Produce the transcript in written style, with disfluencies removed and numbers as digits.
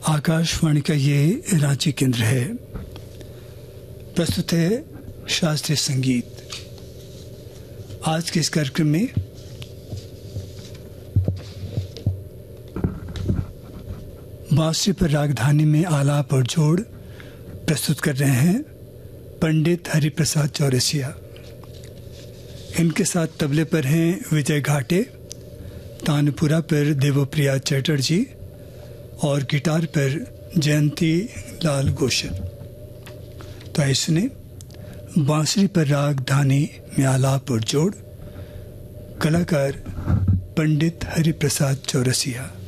आकाशवाणी का ये रांची केंद्र है। प्रस्तुत है शास्त्रीय संगीत। आज के इस कार्यक्रम में बांसुरी पर रागधानी में आलाप और जोड़ प्रस्तुत कर रहे हैं पंडित हरिप्रसाद चौरसिया। इनके साथ तबले पर हैं विजय घाटे, तानपुरा पर देवप्रिया चटर्जी और गिटार पर जयंती लाल गोशर। तो आइए सुने बांसुरी पर रागधानी में आलाप और जोड़, कलाकार पंडित हरिप्रसाद चौरसिया।